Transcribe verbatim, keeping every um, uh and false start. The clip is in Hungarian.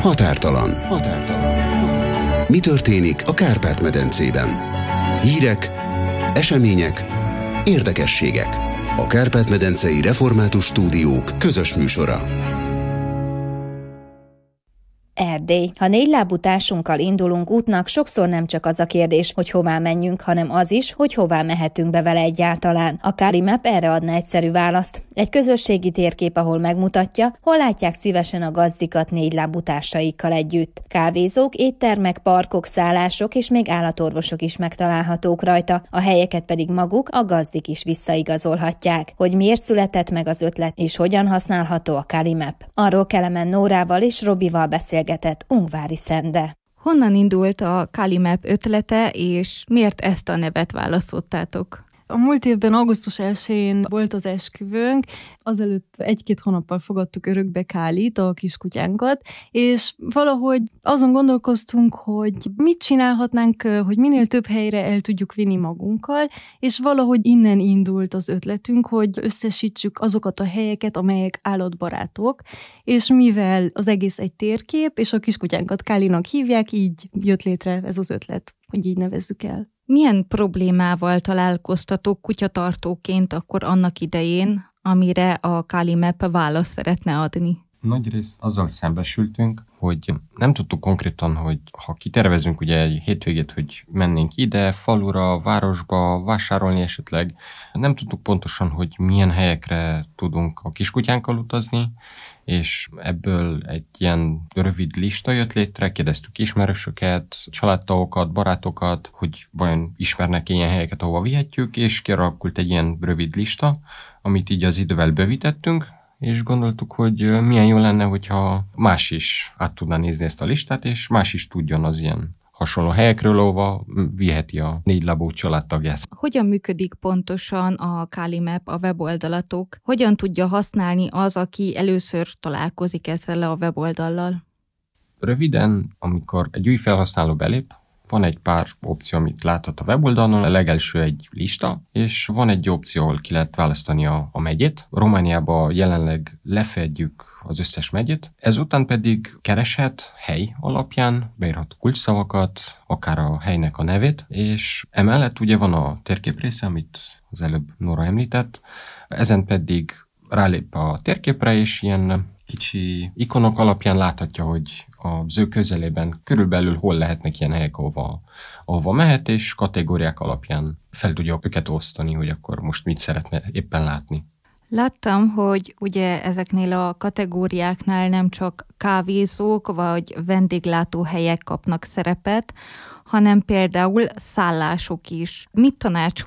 Határtalan. Határtalan. Mi történik a Kárpát-medencében? Hírek, események, érdekességek. A Kárpát-medencei Református Stúdiók közös műsora. Erdély. Ha négylábú társunkkal indulunk útnak, sokszor nem csak az a kérdés, hogy hová menjünk, hanem az is, hogy hová mehetünk be vele egyáltalán. A Calimap erre adna egyszerű választ. Egy közösségi térkép, ahol megmutatja, hol látják szívesen a gazdikat négylábú társaikkal együtt. Kávézók, éttermek, parkok, szállások és még állatorvosok is megtalálhatók rajta, a helyeket pedig maguk, a gazdik is visszaigazolhatják. Hogy miért született meg az ötlet és hogyan használható a Calimap. Arról Kelemen Nórával és Robival beszélgetett Ungvári Szende. Honnan indult a Calimap ötlete, és miért ezt a nevet választottátok? A múlt évben augusztus elsején volt az esküvőnk, azelőtt egy-két hónappal fogadtuk örökbe Kálit, a kiskutyánkat, és valahogy azon gondolkoztunk, hogy mit csinálhatnánk, hogy minél több helyre el tudjuk vinni magunkkal, és valahogy innen indult az ötletünk, hogy összesítsük azokat a helyeket, amelyek állatbarátok, és mivel az egész egy térkép, és a kiskutyánkat Kálinak hívják, így jött létre ez az ötlet, hogy így nevezzük el. Milyen problémával találkoztatok kutyatartóként akkor annak idején, amire a Calimap választ szeretne adni? Nagyrészt azzal szembesültünk, hogy nem tudtuk konkrétan, hogy ha kitervezünk ugye egy hétvégét, hogy mennénk ide, falura, városba, vásárolni esetleg, nem tudtuk pontosan, hogy milyen helyekre tudunk a kiskutyánkkal utazni, és ebből egy ilyen rövid lista jött létre, kérdeztük ismerősöket, családtagokat, barátokat, hogy vajon ismernek ilyen helyeket, ahova vihetjük, és kialakult egy ilyen rövid lista, amit így az idővel bővítettünk, és gondoltuk, hogy milyen jó lenne, hogyha más is át tudná nézni ezt a listát, és más is tudjon az ilyen hasonló helyekről, ahova viheti a négylábú családtagját. Hogyan működik pontosan a Calimap, a weboldalatok? Hogyan tudja használni az, aki először találkozik ezzel a weboldallal? Röviden, amikor egy új felhasználó belép, van egy pár opció, amit láthat a weboldalon. A legelső egy lista, és van egy opció, ahol ki lehet választani a, a megyét. Romániában jelenleg lefedjük az összes megyét. Ezután pedig kereshet hely alapján, beírhat kulcsszavakat, akár a helynek a nevét, és emellett ugye van a térkép része, amit az előbb Nóra említett. Ezen pedig rálép a térképre, és ilyen kicsi ikonok alapján láthatja, hogy az ő közelében körülbelül hol lehetnek ilyen helyek, ahova, ahova mehet, és kategóriák alapján fel tudja őket osztani, hogy akkor most mit szeretne éppen látni. Láttam, hogy ugye ezeknél a kategóriáknál nem csak kávézók vagy vendéglátóhelyek kapnak szerepet, hanem például szállások is. Mit tanácsol